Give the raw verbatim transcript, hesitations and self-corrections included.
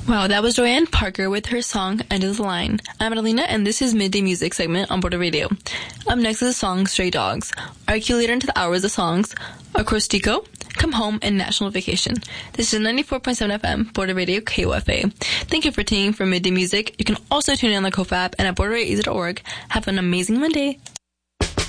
Wow, that was Joanne Parker with her song, End of the Line. I'm Adelina, and this is Midday Music segment on Border Radio. Up next is the song Stray Dogs. Our cue later into the hour is the songs Acrostico, Come Home, and National Vacation. This is ninety-four point seven F M, Border Radio K O F A. Thank you for tuning in for Midday Music. You can also tune in on the K O F app and at border radio dot org. Have an amazing Monday.